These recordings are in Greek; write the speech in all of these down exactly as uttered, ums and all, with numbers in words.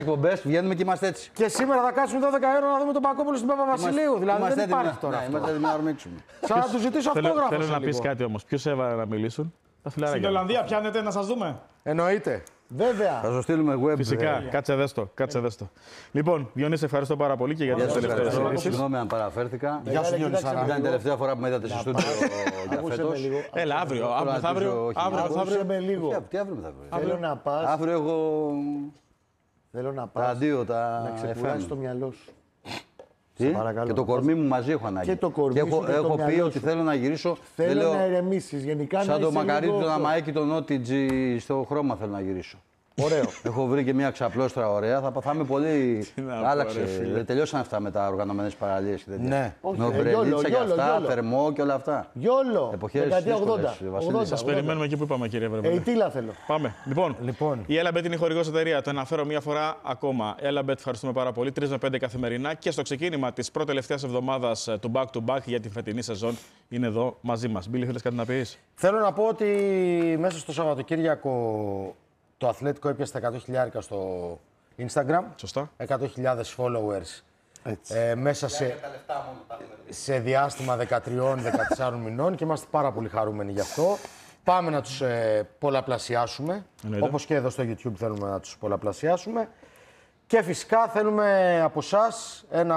εκπομπές βγαίνουμε και είμαστε έτσι. Και σήμερα θα κάτσουμε δώδεκα ώρα να δούμε τον Πακόπουλο στην Παπαβασιλείου. Δηλαδή δεν υπάρχει τώρα. Ναι, είμαστε έτοιμοι να ορμήξουμε. Σαν να του ζητήσω αυτόγραφο. Θέλω να πει κάτι όμως. Ποιους έβαλα να μιλήσουν? Τα φιλαράκια. Στην Ολλανδία πιάνετε να σας δούμε. Εννοείται. Βέβαια. Θα το στείλουμε web. Φυσικά. Κάτσε δέστο. Κάτσε δέστο. Λοιπόν, Διονύση, ευχαριστώ πάρα πολύ και για τις τελευταίες ερωτήσεις. Συγγνώμη αν παραφέρθηκα. Γεια σου, Διονύση. Ήταν η τελευταία φορά που με είδατε στο στούντιο για φέτος. Έλα, αύριο. Αύριο μεθαύριο. Αύριο μεθαύριο. με λίγο. Τι αύριο μεθαύριο? Θέλω να πας. Αύριο έχω Θέλω να τα πας. αντίο, τα Να ξεκουράσεις το μυαλό σου. Τι? παρακαλώ. Και το κορμί μου μαζί έχω ανάγκη. Και το κορμί έχω, σου και το έχω πει μυαλό ότι σου. θέλω να γυρίσω. Θέλω λέω, να ηρεμήσεις. Γενικά σαν να το είσαι μακαρίτι, λίγο τον αυτό. αμαίκι, τον Νότιτζι στο χρώμα θέλω να γυρίσω. Ωραίο. Έχω βρει και μια ξαπλώστρα ωραία. Θα, θα είμαι πολύ. να πω, Άλλαξε. ρε φίλε. Δεν τελειώσαν αυτά με τα οργανωμένες παραλίες και τέτοια. Ναι. Όχι, Με ε, ομπρελίτσα γιόλο, και γιόλο, αυτά, γιόλο. θερμό και όλα αυτά. Γιόλο. Εποχές δεκαετία δύσκολες, ογδόντα. Βασίλη. ογδόντα, Σας ογδόντα. περιμένουμε εκεί που είπαμε, κύριε Βρεβέλη. Ειτήλα θέλω. Πάμε. Λοιπόν, Λοιπόν. η Έλαμπετ είναι η χορηγός εταιρεία. Το αναφέρω μία φορά ακόμα. Έλαμπετ, ευχαριστούμε πάρα πολύ. τρεις με πέντε καθημερινά και στο ξεκίνημα της προτελευταίας εβδομάδας του back to back για την φετινή σεζόν είναι εδώ μαζί μας. Μπίλη, θέλεις κάτι να πεις? Θέλω να πω ότι μέσα στο Σαββατοκύριακο το Αθλέτικο έπιασε τα εκατό χιλιάρικα στο Instagram. Σωστά. εκατό χιλιάδες followers ε, μέσα σε, σε διάστημα δεκατρία με δεκατέσσερα μηνών και είμαστε πάρα πολύ χαρούμενοι γι' αυτό. Πάμε να τους ε, πολλαπλασιάσουμε, Εννοείται. όπως και εδώ στο YouTube θέλουμε να τους πολλαπλασιάσουμε. Και φυσικά θέλουμε από εσάς ένα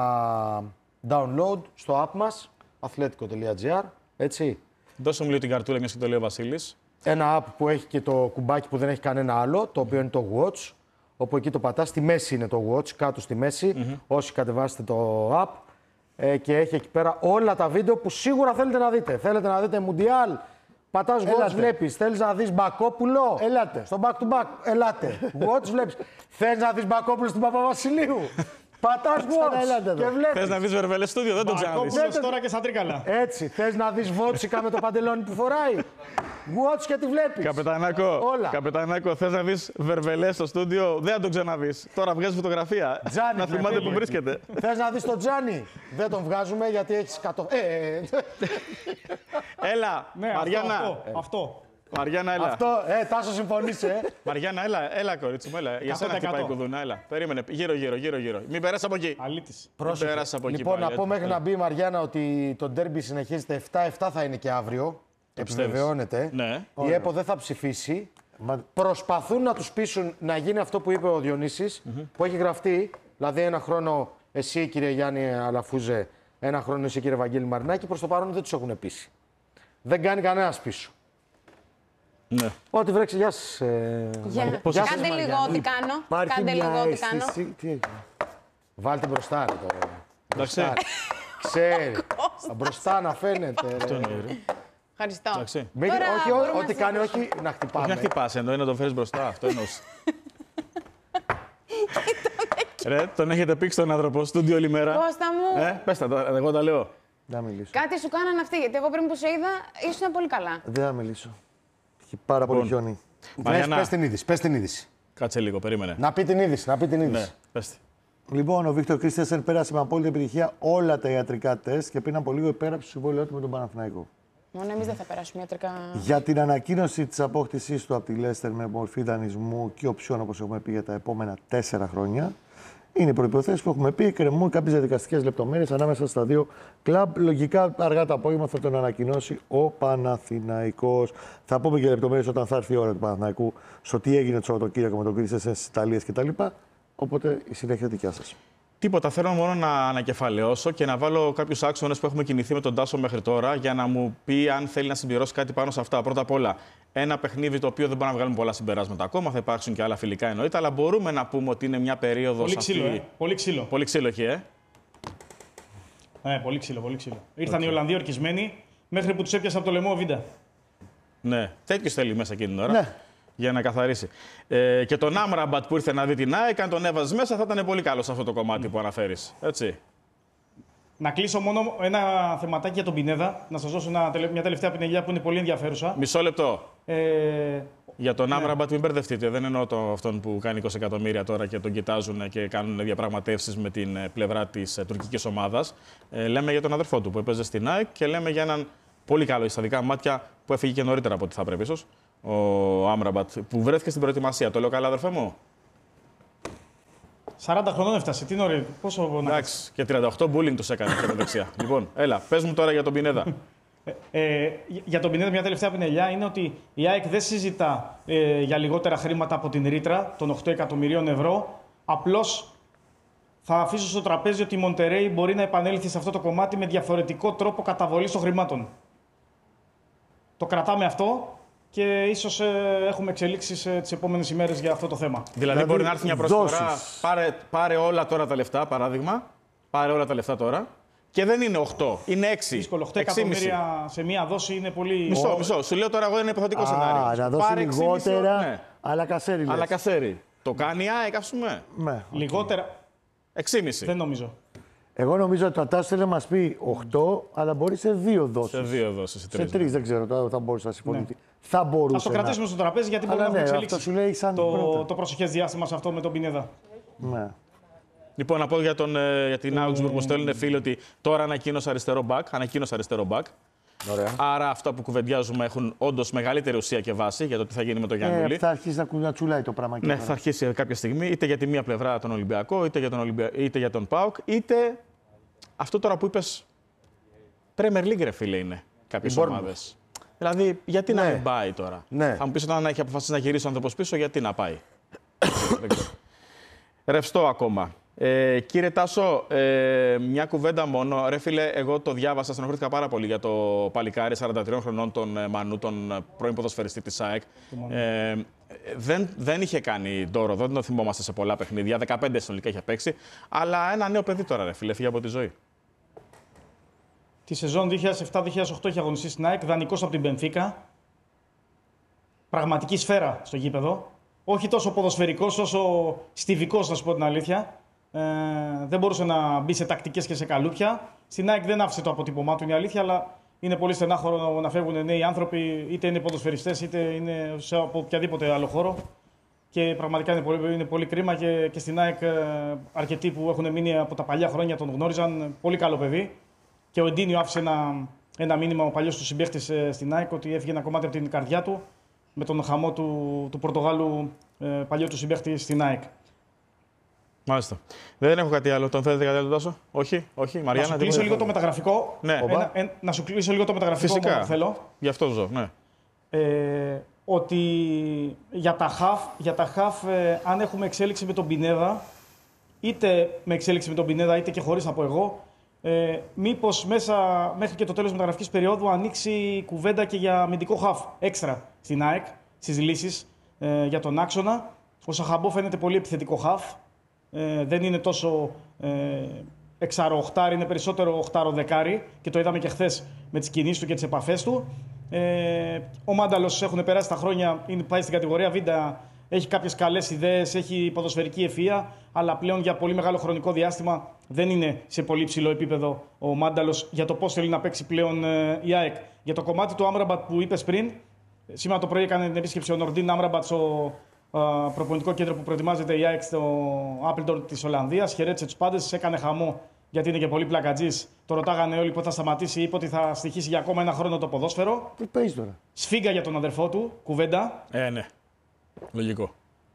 download στο app μας, atletico τελεία gr, έτσι. Δώσε μου λίγο την καρτούλα, μιας και το λέει ο Βασίλης. Ένα app που έχει και το κουμπάκι που δεν έχει κανένα άλλο, το οποίο είναι το Watch, όπου εκεί το πατάς, στη μέση είναι το Watch, κάτω στη μέση, mm-hmm. όσοι κατεβάσετε το app, ε, και έχει εκεί πέρα όλα τα βίντεο που σίγουρα θέλετε να δείτε. Θέλετε να δείτε Μουντιάλ, πατάς Watch, βλέπεις. Θέλεις να δεις Μπακόπουλο, Ελάτε. στο back to back, ελάτε. Watch βλέπεις. Θες να δεις Μπακόπουλο στην Παπαβασιλείου, πατάς Watch ελάτε εδώ. και βλέπεις. Θες να δεις Βερβελές Στούντιο, δεν το ξαναδείς. Μπακόπουλος τώρα και στα Τρίκαλα. Έτσι, θες να δεις Βότσικα με το παντελόνι που φοράει. Watch και τη βλέπεις. Καπετανάκο, Όλα. Καπετανάκο, θες να δεις Βερβελές στο στούντιο, δεν θα τον ξαναδείς. Τώρα βγάζει φωτογραφία. Τζάνι, να θυμάται που βρίσκεται. Θες να δεις τον Τζάνι. Δεν τον βγάζουμε γιατί έχεις κατο... Ε, ε, ε. Έλα, Ναι, Μαριάννα. αυτό, αυτό, αυτό. Μαριάννα, έλα. Αυτό, ε, Τάσο συμφωνείς, ε. Μαριάννα, έλα, έλα, κορίτσι μου, έλα. Για σένα εκατό τοις εκατό. χτυπάει κουδούνα, έλα. Περίμενε, γύρω, γύρω, γύρω, γύρω. Μην περάσει από εκεί. Αλήτης. Μην περάσει από εκεί. Λοιπόν, πάλι, να πω έτσι. μέχρι να μπει η Μαριάννα ότι το ντέρμπι συνεχίζεται επτά επτά θα είναι και αύριο. πιστεύεις? Επιβεβαιώνεται. Ναι. Η ΕΠΟ δεν θα ψηφίσει. Προσπαθούν να τους πείσουν να γίνει αυτό που είπε ο Διονύσης, που έχει γραφτεί. Δηλαδή, ένα χρόνο εσύ, κύριε Γιάννη Αλαφούζε, ένα χρόνο εσύ, κύριε Βαγγέλη Μαρινάκη. Προς το παρόν δεν τους έχουν πείσει. Δεν κάνει κανένας πίσω. Ναι. Ό,τι βρέξει, γεια σας. ε, Για... Πώς Κάντε είσαι, λίγο Μαριάννα? ό,τι κάνω. Υπάρχει Κάντε μια λίγο ό,τι αίσθηση- κάνω. Τι έγινε? Βάλτε μπροστά, ρε, το. Εντάξει. Ξέρει. Μπροστά να φαίνεται. Ρε. Αυτό είναι, ρε. Ευχαριστώ. Εντάξει. Μην- Τώρα όχι, ό- μπορούμε ό,τι να κάνει, συνεχίσουμε. όχι να Όχι χτυπάμε. να χτυπάς, εννοεί να τον φέρεις μπροστά. Αυτό εννοούσε. Ρε, τον έχετε πήξει τον άνθρωπο, στούντιο όλη μέρα. Κώστα μου, Ε, πες τα τώρα, εγώ τα λέω. Δεν θα μιλήσω. κάτι σου κάνανε αυτοί, γιατί εγώ πριν που σε είδα ήσουν πολύ καλά. Δεν θα μιλήσω. Έχει πάρα πολύ Λοιπόν. χιόνι. Πες, Μαριάννα, πες την είδηση, πες την είδηση. κάτσε λίγο, περίμενε. Να πει την είδηση, να πει την Ναι, είδηση. πες τη. Λοιπόν, ο Βίκτορ Κρίστιανσεν πέρασε με απόλυτη επιτυχία όλα τα ιατρικά τεστ και πριν από λίγο υπέραψε το συμβόλαιό του με τον Παναθηναϊκό. Μόνο εμείς δεν θα περάσουμε ιατρικά. Για την ανακοίνωση τη απόκτησή του από τη Λέστερ με μορφή δανεισμού και οψιών, όπως έχουμε πει, για τα επόμενα τέσσερα χρόνια, είναι οι προϋποθέσεις που έχουμε πει. Εκκρεμούν κάποιες διαδικαστικές λεπτομέρειες ανάμεσα στα δύο κλαμπ. Λογικά, αργά το απόγευμα θα τον ανακοινώσει ο Παναθηναϊκός. Θα πούμε και λεπτομέρειες όταν θα έρθει η ώρα του Παναθηναϊκού στο τι έγινε το Σαββατοκύριακο με τον Κρίστιανσεν στις Ιταλίες κτλ. Οπότε η συνέχεια δικιά σας. Τίποτα. Θέλω μόνο να ανακεφαλαιώσω και να βάλω κάποιους άξονες που έχουμε κινηθεί με τον Τάσο μέχρι τώρα για να μου πει αν θέλει να συμπληρώσει κάτι πάνω σε αυτά. Πρώτα απ' όλα, ένα παιχνίδι το οποίο δεν μπορούμε να βγάλουμε πολλά συμπεράσματα ακόμα. Θα υπάρξουν και άλλα φιλικά εννοείται, αλλά μπορούμε να πούμε ότι είναι μια περίοδος. Πολύ ξύλο, αυτή... ε. Πολύ ξύλο. Πολύ ξύλο έχει, ε. Ναι, πολύ ξύλο, πολύ ξύλο. Ήρθαν οι Ολλανδοί ορκισμένοι μέχρι που τους έπιασε από το λαιμό ο Βίντα. Ναι, τέτοιο θέλει μέσα εκείνη την ώρα. Ναι. Για να καθαρίσει. Ε, και τον Άμραμπατ που ήρθε να δει την ΑΕΚ, αν τον έβαζε μέσα, θα ήταν πολύ καλό σε αυτό το κομμάτι που αναφέρεις. Έτσι. Να κλείσω μόνο ένα θεματάκι για τον Πινέδα. Να σας δώσω ένα, μια τελευταία πινελιά που είναι πολύ ενδιαφέρουσα. Μισό λεπτό. Ε, Για τον Άμραμπατ, μην μπερδευτείτε. Δεν εννοώ το, αυτόν που κάνει είκοσι εκατομμύρια τώρα και τον κοιτάζουν και κάνουν διαπραγματεύσεις με την ε, πλευρά της ε, τουρκικής ομάδας. Ε, λέμε για τον αδερφό του που έπαιζε στην ΑΕΚ και λέμε για έναν πολύ καλό στα δικά μάτια που έφυγε και νωρίτερα από ό,τι θα πρέπει ίσως. Ο Άμραμπατ που βρέθηκε στην προετοιμασία. Το λέω καλά, αδερφέ μου. σαράντα χρονών έφτασε. Τι είναι ωραίο. Πόσο να κάτσει. Εντάξει, και τριάντα οκτώ bullying τους έκανε και από δεξιά. Λοιπόν, έλα, πες μου τώρα για τον Πινέδα. Ε, για τον Πινέδα, μια τελευταία πινελιά είναι ότι η ΑΕΚ δεν συζητά ε, για λιγότερα χρήματα από την ρήτρα των οκτώ εκατομμυρίων ευρώ. Απλώς θα αφήσω στο τραπέζι ότι η Μοντερέι μπορεί να επανέλθει σε αυτό το κομμάτι με διαφορετικό τρόπο καταβολής των χρημάτων. Το κρατάμε αυτό και ίσως ε, έχουμε εξελίξεις ε, τις επόμενες ημέρες για αυτό το θέμα. Δηλαδή, Δηλαδή, μπορεί να έρθει μια προσφορά. δόσεις. Πάρε, πάρε όλα τώρα τα λεφτά, παράδειγμα. Πάρε όλα τα λεφτά τώρα. Και δεν είναι οκτώ, είναι έξι. Δύσκολο. οκτώ έξι κόμμα πέντε. εκατομμύρια σε μία δόση είναι πολύ. Μισό, μισό. Σου λέω τώρα εγώ ένα υποθετικό σενάριο. Α, να δώσει Πάρε έξι κόμμα πέντε, λιγότερα, ναι. αλλά κασέρι λες. Αλλά κασέρι. Το κάνει η ΑΕΚ, ας πούμε. Ναι. Λιγότερα. έξι κόμμα πέντε. Δεν νομίζω. Εγώ νομίζω ότι ο Τάσος θέλει να μας πει οκτώ, αλλά μπορεί σε δύο δόσεις. Σε δύο δόσεις, σε Σε τρεις. τρεις, δεν ξέρω, τώρα θα μπορούσε να συμφωνηθεί. Θα μπορούσε. Ας το να- κρατήσουμε στο τραπέζι γιατί μπορεί Αλλά να έχουμε ναι, εξελίξει αυτό σου λέει σαν το, πρώτα. το προσεχές διάστημα σε αυτό με τον Πινέδα. Ναι. Λοιπόν, να πω για, τον, ε, για την Augsburg που στέλνουν φίλοι ότι τώρα ανακοίνωσε αριστερό μπακ. Ανακοίνωσε αριστερό μπακ. Ωραία. Άρα αυτά που κουβεντιάζουμε έχουν όντως μεγαλύτερη ουσία και βάση για το τι θα γίνει με τον Γιάννουλη. Ε, θα αρχίσει να κου- να τσουλάει το πράγμα εκεί Ναι, πέρα. θα αρχίσει κάποια στιγμή είτε για τη μία πλευρά τον Ολυμπιακό, είτε για τον, Ολυμπια... είτε για τον ΠΑΟΚ, είτε αυτό τώρα που είπες. Premier League, ρε φίλε, είναι κάποιες Η Bournemouth. ομάδες. Δηλαδή, γιατί να Ναι. μην πάει τώρα. Ναι. Θα μου πεις όταν έχει αποφασίσει να γυρίσει ο άνθρωπος πίσω, γιατί να πάει. Δεν ξέρω. Ρευστό ακόμα. Ε, κύριε Τάσο, ε, μια κουβέντα μόνο. Ρε φίλε, εγώ το διάβασα, στενοχωρήθηκα πάρα πολύ για το παλικάρι σαράντα τριών χρονών τον ε, Μανού, τον ε, πρώην ποδοσφαιριστή της ΑΕΚ. Ε, δεν, δεν είχε κάνει ντόρο, δεν το θυμόμαστε σε πολλά παιχνίδια. δεκαπέντε συνολικά είχε παίξει. Αλλά ένα νέο παιδί τώρα, ρε φίλε, φύγει από τη ζωή. Τη σεζόν δύο χιλιάδες επτά δύο χιλιάδες οκτώ είχε αγωνιστεί στην ΑΕΚ, δανεικός από την Μπενφίκα. Πραγματική σφαίρα στο γήπεδο. Όχι τόσο ποδοσφαιρικός όσο στιβικός, να σου πω την αλήθεια. Ε, δεν μπορούσε να μπει σε τακτικές και σε καλούπια. Στην ΑΕΚ δεν άφησε το αποτύπωμά του, είναι η αλήθεια, αλλά είναι πολύ στενάχωρο να φεύγουν νέοι άνθρωποι, είτε είναι ποδοσφαιριστές, είτε είναι σε από οποιαδήποτε άλλο χώρο. Και πραγματικά είναι πολύ, είναι πολύ κρίμα και, και στην ΑΕΚ ε, αρκετοί που έχουν μείνει από τα παλιά χρόνια τον γνώριζαν. Πολύ καλό παιδί. Και ο Εντίνιο άφησε ένα, ένα μήνυμα, ο παλιός του συμπαίχτης ε, στην ΑΕΚ, ότι έφυγε ένα κομμάτι από την καρδιά του με τον χαμό του, του Πορτογάλου ε, παλιό του συμπαίχτη στην ΑΕΚ. Μάλιστα. Δεν έχω κάτι άλλο. Τον θέλετε κάτι άλλο, Τάσο? Όχι, όχι. Να Μαριάννα, σου κλείσω τίποτα. λίγο το μεταγραφικό. Ναι. Ένα, ε, να σου κλείσω λίγο το μεταγραφικό Φυσικά. μόνο που θέλω. Γι' αυτό ζω, ναι. Ε, ότι για τα χαφ, για τα χαφ ε, αν έχουμε εξέλιξη με τον Πινέδα, είτε με εξέλιξη με τον Πινέδα, είτε και χωρίς θα πω εγώ, ε, μήπως μέσα μέχρι και το τέλος της μεταγραφικής περίοδου ανοίξει κουβέντα και για αμυντικό χαφ έξτρα στην ΑΕΚ, στις λύσεις ε, για τον άξονα. Ο Σαχαμπό φαίνεται πολύ επιθετικό χαφ. Ε, δεν είναι τόσο ε, εξάρο-οχτάρι, είναι περισσότερο οχτάρο-δεκάρι και το είδαμε και χθες με τις κινήσεις του και τις επαφές του. Ε, ο Μάνταλος έχουν περάσει τα χρόνια, είναι, πάει στην κατηγορία Β, έχει κάποιες καλές ιδέες, έχει ποδοσφαιρική ευφυΐα, αλλά πλέον για πολύ μεγάλο χρονικό διάστημα δεν είναι σε πολύ ψηλό επίπεδο ο Μάνταλος για το πώς θέλει να παίξει πλέον ε, η ΑΕΚ. Για το κομμάτι του Άμραμπατ που είπες πριν, σήμερα το πρωί έκανε την επίσκεψη ο Νορντίν Άμραμπατ στο ε, προπονητικό κέντρο που προετοιμάζεται η ΑΕΚ στο Appledore της Ολλανδίας. Χαιρέτησε τους πάντες, έκανε χαμό γιατί είναι και πολύ πλακατζής. Το ρωτάγανε όλοι πότε θα σταματήσει, είπε ότι θα στοιχήσει για ακόμα ένα χρόνο το ποδόσφαιρο. Τι παίζει τώρα. Σφίγγα για τον αδερφό του, κουβέντα. Ε, ναι. Λογικό.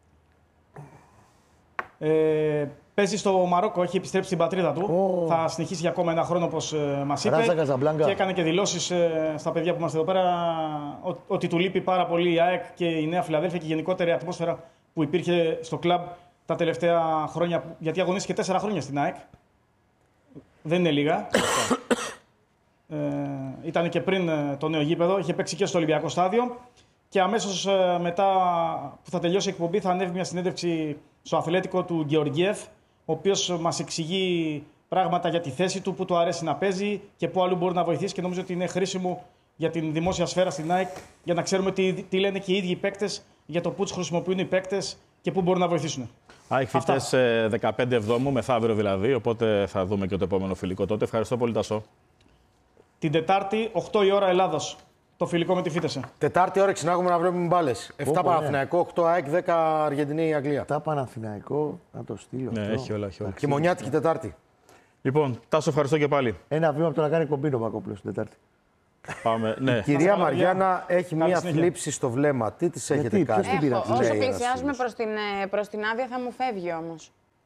Ε, παίζει στο Μαρόκο, έχει επιστρέψει στην πατρίδα του. Ω. Θα συνεχίσει για ακόμα ένα χρόνο, όπως ε, μας είπε. Ράζα Καζαμπλάνκα. Και έκανε και δηλώσεις ε, στα παιδιά που είμαστε εδώ πέρα ο, ότι του λείπει πάρα πολύ η ΑΕΚ και η Νέα Φιλαδέλφια και η γενικότερη ατμόσφαιρα που υπήρχε στο κλαμπ τα τελευταία χρόνια. Γιατί αγωνίστηκε τέσσερα χρόνια στην ΑΕΚ. Δεν είναι λίγα. ε, ήταν και πριν ε, το νέο γήπεδο, είχε παίξει και στο Ολυμπιακό στάδιο. Και αμέσως ε, μετά που θα τελειώσει η εκπομπή θα ανέβει μια συνέντευξη στο Αθλέτικο του Γεωργιέφ, ο οποίος μας εξηγεί πράγματα για τη θέση του, που του αρέσει να παίζει και πού αλλού μπορεί να βοηθήσει, και νομίζω ότι είναι χρήσιμο για την δημόσια σφαίρα στην ΑΕΚ για να ξέρουμε τι, τι λένε και οι ίδιοι οι παίκτες για το πού τους χρησιμοποιούν οι παίκτες και πού μπορούν να βοηθήσουν. ΑΕΚ φοιτές δεκαπέντε Εβδόμου, μεθαύριο δηλαδή, οπότε θα δούμε και το επόμενο φιλικό τότε. Ευχαριστώ πολύ, Τασό. Την Τετάρτη, οκτώ η ώρα Ελλάδος. Το φιλικό με τη Φίτεσε. Τετάρτη όρεξη να έχουμε να βλέπουμε μπάλες. επτά Πω, πω, Παναθηναϊκό, οκτώ ΑΕΚ, δέκα Αργεντινή Αγγλία. Τα Παναθηναϊκό, να το στείλω. Ναι, αυτό. έχει όλα, έχει όλα. Χειμωνιάτικη Τετάρτη. Λοιπόν, Τάσο, ευχαριστώ και πάλι. Ένα βήμα από το να κάνει κομπίνο ο Μπακόπουλος την Τετάρτη. Πάμε. Ναι. Κυρία καλά, Μαριάννα έχει Καλή μία συνέχεια. θλίψη στο βλέμμα. Τι της έχετε Γιατί, κάνει? ποιος την πειράζει? Έχω. Όσο Λέει ένας πλησιάζουμε φίλος. προς την, ε, προς την άδεια θα μου φεύγει όμως.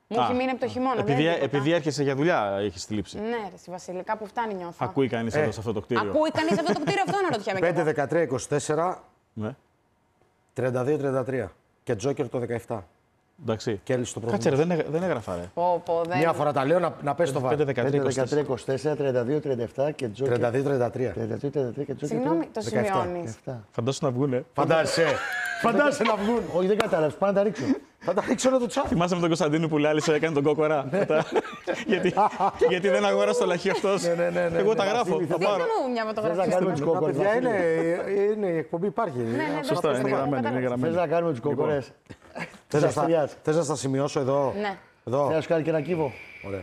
Μου έχει μείνει από το χειμώνα. Επειδή, δεν είναι τίποτα. επειδή έρχεσαι για δουλειά, έχει τη λήψη. Ναι, ρε, στη Βασιλικά που φτάνει νιώθω. Ακούει κανεί εδώ σε αυτό το κτίριο. Ακούει κανεί αυτό το κτίριο, αυτό να ρωτιέμαι. κι πέντε εγώ. δεκατρία είκοσι τέσσερα, Ναι. τριάντα δύο τριάντα τρία. Και Τζόκερ το δεκαεπτά. Εντάξει. Και έλυσε το πρόβλημα. Κάτσε, ρε, δεν, έγρα- δεν έγραφα, ρε. Πω, πω, δεν... Μια φορά τα λέω να, να πέσει το πέντε βάρη. δεκατρία πέντε είκοσι δεκατρία τέσσερα. είκοσι τέσσερα, τριάντα δύο τριάντα επτά και Τζόκερ. τριάντα δύο τριάντα τρία. τριάντα δύο τριάντα τρία και Τζόκερ. Συγγνώμη, το δεκαεπτά. σημειώνει. Φαντάσου να βγούνε. Φαντάζεσαι. Φαντάζεσαι να βγουν. Όχι, δεν κατάλαβε. Πάνε να τα ρίξω. Θα τα ρίξω όλο το τσάφι. Θυμάσαι με τον Κωνσταντίνο που λάλησε, έκανε τον κόκορα. Μετά. γιατί, γιατί δεν αγόρασε το λαχείο αυτό. Ναι, ναι, ναι, ναι, Εγώ ναι. τα γράφω. Θα Δείχνω πάρω. μου μια Θες να φωτογραφία. κάνουμε τους Τα κόκορες. παιδιά Βασίλη? είναι, είναι, η εκπομπή υπάρχει. Ναι, ναι, Σωστά, το είναι κατάλαβα, γραμμένο. Είναι κατάλαβα. Θες γραμμένο. να κάνουμε τους κόκορες. Θες να, Της στα, Αστριάς. θες να στα σημειώσω εδώ. Ναι. Εδώ. Θες να σου κάνει και ένα κύβο. Ωραία.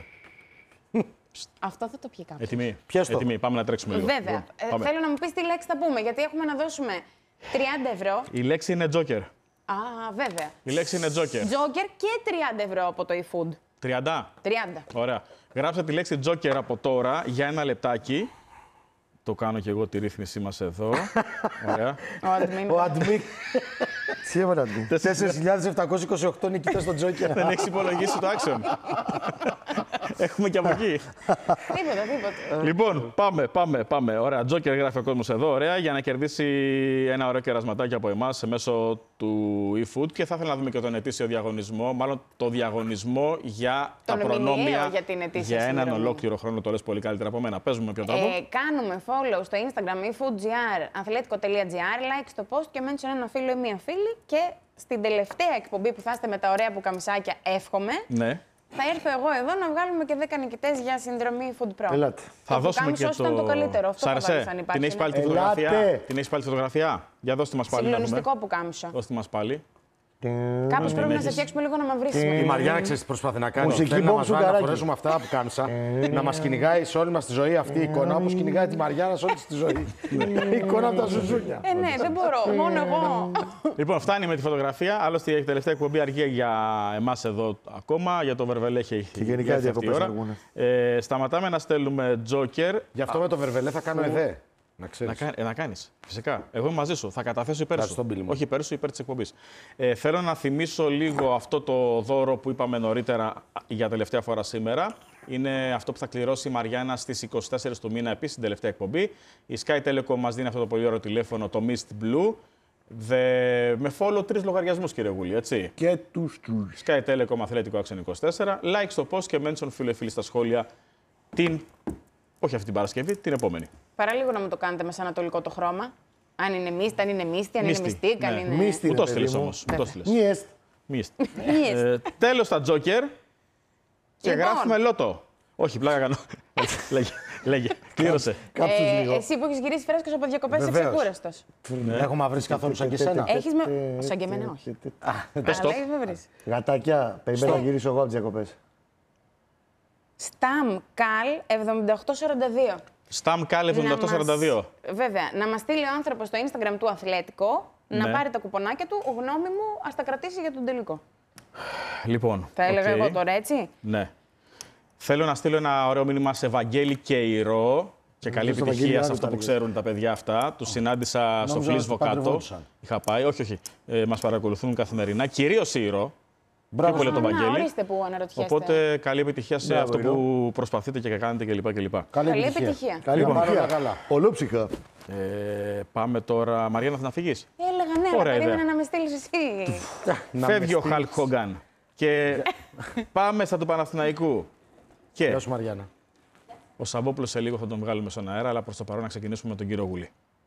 Αυτό θα το πιει κάποιο. Ετοιμή. Πιες το. Ετοιμή. Πάμε να τρέξουμε λίγο. Βέβαια. Λοιπόν, Ε, πάμε. θέλω να μου πει τι λέξη θα πούμε, γιατί έχουμε να δώσουμε τριάντα ευρώ. Η λέξη είναι Joker. Α, βέβαια. Η λέξη είναι Joker. Τζόκερ και τριάντα ευρώ από το eFood. τριάντα. τριάντα. Ωραία. Γράψτε τη λέξη Joker από τώρα για ένα λεπτάκι. Το κάνω και εγώ τη ρύθμισή μας εδώ. Ωραία. Ο admin. Ο Αντμί. Τι έβαλα τι. τέσσερις χιλιάδες επτακόσιοι είκοσι οκτώ νικητές στο Τζόκερ. Δεν έχει υπολογίσει το action. Έχουμε και από εκεί. Τίποτα, τίποτα. Λοιπόν, πάμε, πάμε, πάμε. Ωραία. Joker γράφει ο κόσμος εδώ. Ωραία. Για να κερδίσει ένα ωραίο κερασματάκι από εμάς μέσω του eFood. Και θα ήθελα να δούμε και τον ετήσιο διαγωνισμό. Μάλλον το διαγωνισμό για Τον τα μηνιαίο προνόμια για την ετήσια για έναν συνδρομή. ολόκληρο χρόνο. Το λες πολύ καλύτερα από μένα. Παίζουμε με ποιο τρόπο. Ε, κάνουμε follow στο Instagram eFoodGR, atletico.gr, like στο post και mention ένα φίλο ή μία φίλη. Και στην τελευταία εκπομπή που θα είστε με τα ωραία πουκαμισάκια, εύχομαι, Ναι. θα έρθω εγώ εδώ να βγάλουμε και δέκα νικητές για συνδρομή Food Pro. Ελάτε. Θα Το δώσουμε και πουκάμισος το. ήταν το καλύτερο. Αυτό Σ' θα άρεσε? βάλεις αν υπάρχει, Την έχει ναι. πάλι τη Ελάτε. φωτογραφία. Την έχει πάλι τη φωτογραφία. Για δώστε μας πάλι. να δούμε. Συγκλονιστικό πουκάμισο. Δώστε μας πάλι. Κάπως πρέπει να έχεις. σε φτιάξουμε λίγο να μαυρίσουμε. Η Μαριάννα ξέρεις τι προσπαθεί να κάνει. Μουσική Θέλει να bomb μας στο βάλει να καράκι. φορέσουμε αυτά που κάμισα. Να μας κυνηγάει σε όλη μας τη ζωή αυτή η εικόνα όπως κυνηγάει τη Μαριάννα σε όλη της τη ζωή. Η εικόνα από τα ζουζούνια. Ε, ναι, δεν μπορώ. Μόνο εγώ. Λοιπόν, φτάνει με τη φωτογραφία. Άλλωστε, η τελευταία εκπομπή αργεί για εμάς εδώ ακόμα. Για το Βερβελέ έχει Και γενικά οι έρθει αυτή η διακοπές ώρα. αργούνε. Ε, σταματάμε να στέλνουμε Joker. Γι' αυτό με το Βερβελέ θα κάνω εδέ. Να Να, ξέρεις. κα... ε, να κάνεις. Φυσικά. Εγώ είμαι μαζί σου. Θα καταθέσω υπέρ Κάτσε σου. τον πύλη μου. Όχι υπέρ σου, υπέρ της εκπομπής. Ε, θέλω να θυμίσω λίγο αυτό το δώρο που είπαμε νωρίτερα για τελευταία φορά σήμερα. Είναι αυτό που θα κληρώσει η Μαριάννα στις είκοσι τέσσερις του μήνα, επίσης, την τελευταία εκπομπή. Η Sky Telecom μας δίνει αυτό το πολύ ωραίο τηλέφωνο, το Mist Blue. Δε... Με follow τρεις λογαριασμούς, κύριε Γούλη, έτσι. Και τους τους. Sky Telecom Αθλητικό Action είκοσι τέσσερα. Like στο post και mention φίλε φίλοι στα σχόλια την. Όχι αυτή την Παρασκευή, την επόμενη. Παραλίγο να μου το κάνετε μεσανατολικό το χρώμα. Αν είναι μίστη, αν είναι μίστη, αν είναι Μίστη, μυστικ, αν ναι. είναι. Μίστη. Μου είναι, το στείλες παιδί μου. όμως. Μου το στείλες. Νιεστ. Μίστη. Yes. Ε, τέλος τα Joker. Και Λοιπόν. γράφουμε λότο. Όχι, πλάκα κάνω. λέγε, λέγε. Κλήρωσε. Κάψους Ε, λίγο. εσύ που έχει γυρίσει φρέσκος από διακοπές, είσαι Βεβαίως. ξεκούραστος. Έχω μαυρίσει καθόλου σαν και εσένα. Έχεις με. Σαν και εμένα, όχι. Πες το. Αλλά έχεις με βρεις. Γατάκια, περιμένω να γυρίσω εγώ από τις διακοπές. Σταμ Καλ εβδομήντα οκτώ σαράντα δύο. Σταμ Κάλ εβδομήντα οκτώ σαράντα δύο. Βέβαια, να μας στείλει ο άνθρωπος στο Instagram του Αθλέτικο, να Ναι. πάρει τα κουπονάκια του, γνώμη μου, ας τα κρατήσει για τον τελικό. Λοιπόν. Θα έλεγα οκ. εγώ τώρα, έτσι. Ναι. Θέλω να στείλω ένα ωραίο μήνυμα σε Βαγγέλη Κεϊρό και καλή στο επιτυχία Βαγγέλη σε άλλο αυτό τα που έλεγες. ξέρουν τα παιδιά αυτά. Τους συνάντησα στο Νόμιζα Φλίσβο ότι κάτω. παντρευόντουσαν. Είχα πάει, όχι, όχι. Ε, μας παρακολουθούν καθημερινά. Κυρίως η Ρο. Μπράβο. πολύ τον Να, Βαγγέλη. ορίστε που αναρωτιέστε. Οπότε καλή επιτυχία σε Μπράβο, αυτό Ρο. που προσπαθείτε και κάνετε κλπ. κλπ. Καλή επιτυχία. Καλή Λοιπόν, επιτυχία. πάρα καλά. Ολόψυχα. Ε, πάμε τώρα. Μαριάννα, θα να φύγεις. Έλεγα ναι, αλλά Ωραία περίμενα ιδέα. να με στείλεις εσύ. Φεύγει ο Χαλκ Χόγκαν. Και πάμε στα του Παναθηναϊκού. Και Γεια σου Μαριάννα. ο Σαββόπουλος σε λίγο θα τον βγάλουμε στον αέρα, αλλά προς το παρόν να ξεκινήσουμε με τον κύριο Γουλή.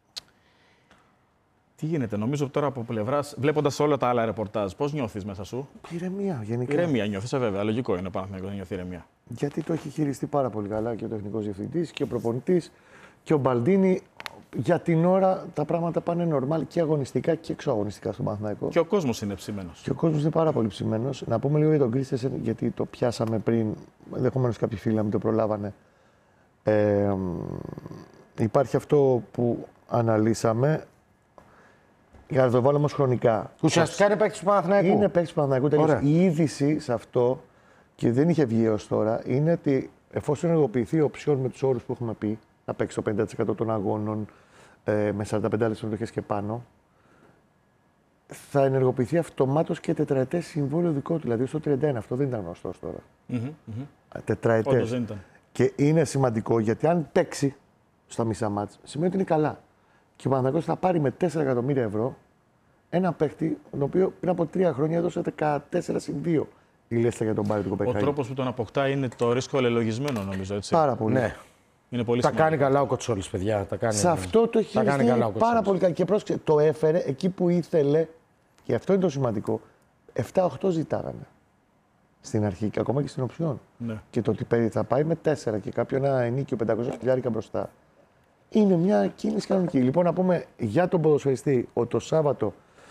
Τι γίνεται, νομίζω τώρα από πλευράς, βλέποντας όλα τα άλλα ρεπορτάζ, πώς νιώθεις μέσα σου? Ηρεμία γενικά. Ηρεμία νιώθεις, ε, βέβαια. Λογικό είναι ο Παναθηναϊκός να νιώθει ηρεμία. Γιατί το έχει χειριστεί πάρα πολύ καλά και ο τεχνικός διευθυντής και ο προπονητής και ο Μπαλντίνη. Για την ώρα τα πράγματα πάνε normal και αγωνιστικά και εξωαγωνιστικά στο Παναθηναϊκό. Και ο κόσμος είναι ψημένος. Και ο κόσμος είναι πάρα πολύ ψημένος. Να πούμε λίγο για τον Κρίστεσεν, γιατί το πιάσαμε πριν. Ενδεχομένως κάποιοι φίλοι να μην το προλάβανε. Ε, υπάρχει αυτό που αναλύσαμε. Για να το βάλω όμως χρονικά. Ουσιαστικά είναι παίκτης του Παναθηναϊκού. Είναι παίκτης του Παναθηναϊκού. τελείως. Ωραία. Η είδηση σε αυτό, και δεν είχε βγει έως τώρα, είναι ότι εφόσον ενεργοποιηθεί η οψιόν με τους όρους που έχουμε πει, να παίξει το πενήντα τοις εκατό των αγώνων ε, με σαράντα πέντε άλλες συμμετοχές και πάνω, θα ενεργοποιηθεί αυτομάτως και τετραετές συμβόλαιο δικό του. Δηλαδή στο τριάντα ένα. Αυτό δεν ήταν γνωστό τώρα. Mm-hmm, mm-hmm. Τετραετές. Όντως δεν ήταν. Και είναι σημαντικό γιατί αν παίξει στα μισά μάτς, σημαίνει ότι είναι καλά. Και ο Παναθηναϊκός θα πάρει με τέσσερα εκατομμύρια ευρώ ένα παίχτη, τον οποίο πριν από τρία χρόνια έδωσε δεκατέσσερα συν δύο η Λέστερ για τον πάρει του Ο Κοπεχάγη. τρόπος που τον αποκτά είναι το ρίσκο αλληλογισμένο, νομίζω. Έτσι. Πάρα πολύ. Ναι. Είναι πολύ Τα σημαντικό. κάνει καλά ο Κοτσόλης, παιδιά. Τα κάνει... Σε αυτό το έχει τα κάνει χειριστεί καλά ο πάρα Κοτσόλης. πολύ καλά. Και πρόσεξε, το έφερε εκεί που ήθελε. Και αυτό είναι το σημαντικό. επτά οκτώ ζητάγανε στην αρχή και ακόμα και στην οψιόν. Ναι. Και το ότι θα πάει με τέσσερα και κάποιο ένα ενίκιο πεντακόσια χιλιάρικα μπροστά. Είναι μια κίνηση κανονική. Λοιπόν, να πούμε για τον ποδοσφαιριστή ότι το Σάββατο